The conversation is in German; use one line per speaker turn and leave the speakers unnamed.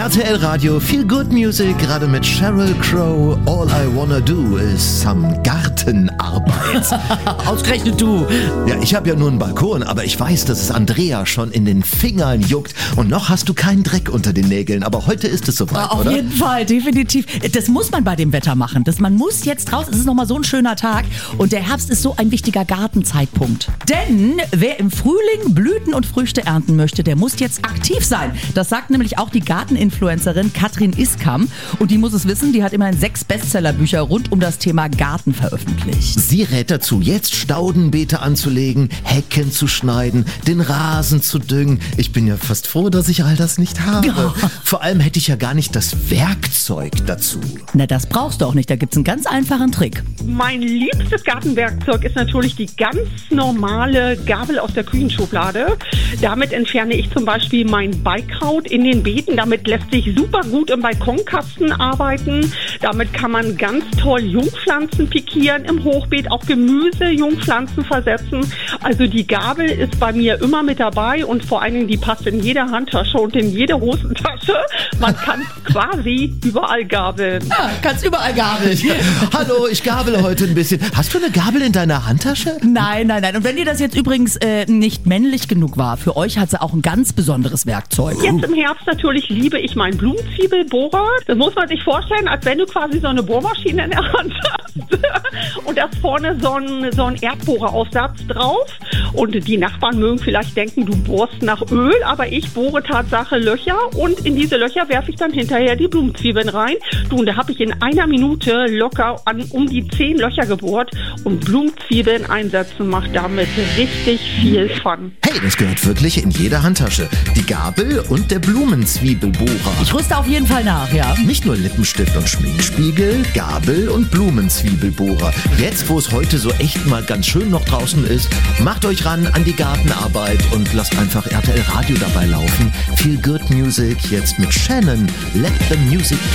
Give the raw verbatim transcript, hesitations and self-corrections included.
R T L Radio, Feel Good Music, gerade mit Sheryl Crow. All I wanna do is some Gartenarbeit.
Ausgerechnet du.
Ja, ich habe ja nur einen Balkon, aber ich weiß, dass es Andrea schon in den Fingern juckt. Und noch hast du keinen Dreck unter den Nägeln, aber heute ist es soweit,
Auf
oder?
Auf jeden Fall, definitiv. Das muss man bei dem Wetter machen. Das, man muss jetzt raus. Es ist nochmal so ein schöner Tag. Und der Herbst ist so ein wichtiger Gartenzeitpunkt. Denn wer im Frühling Blüten und Früchte ernten möchte, der muss jetzt aktiv sein. Das sagt nämlich auch die Garteninfluencerin Katrin Iskam. Und die muss es wissen, die hat immerhin sechs Bestsellerbücher rund um das Thema Garten veröffentlicht.
Sie rät dazu, jetzt Staudenbeete anzulegen, Hecken zu schneiden, den Rasen zu düngen. Ich bin ja fast froh, dass ich all das nicht habe.
Ja.
Vor allem hätte ich ja gar nicht das Werkzeug dazu.
Na, das brauchst du auch nicht. Da gibt's einen ganz einfachen Trick.
Mein liebstes Gartenwerkzeug ist natürlich die ganz normale Gabel aus der Küchenschublade. Damit entferne ich zum Beispiel mein Beikraut in den Beeten. Damit lässt sich super gut im Balkonkasten arbeiten. Damit kann man ganz toll Jungpflanzen pikieren im Hochbeet, auch Gemüse, Jungpflanzen versetzen. Also die Gabel ist bei mir immer mit dabei und vor allen Dingen die passt in jede Handtasche und in jede Hosentasche. Man kann quasi überall gabeln.
Ja, kannst überall gabeln.
Hallo, ich gabele heute ein bisschen. Hast du eine Gabel in deiner Handtasche?
Nein, nein, nein. Und wenn dir das jetzt übrigens äh, nicht männlich genug war, für euch hat sie auch ein ganz besonderes Werkzeug.
Jetzt im Herbst natürlich liebe ich meinen Blumenzwiebelbohrer. Das muss man sich vorstellen, als wenn du quasi so eine Bohrmaschine in der Hand hast. Und da ist vorne so ein, so ein Erdbohreraufsatz drauf. Und die Nachbarn mögen vielleicht denken, du bohrst nach Öl, aber ich bohre Tatsache Löcher und in diese Löcher werfe ich dann hinterher die Blumenzwiebeln rein. Du, und da habe ich in einer Minute locker an um die zehn Löcher gebohrt und Blumenzwiebeln einsetzen macht damit richtig viel Fun.
Hey, das gehört wirklich in jede Handtasche. Die Gabel und der Blumenzwiebelbohrer.
Ich rüste auf jeden Fall nach, ja.
Nicht nur Lippenstift und Schminkspiegel, Gabel und Blumenzwiebelbohrer. Jetzt, wo es heute so echt mal ganz schön noch draußen ist, macht euch ran an die Gartenarbeit und lasst einfach R T L Radio dabei laufen. Feel Good Music jetzt mit Shannon. Let the music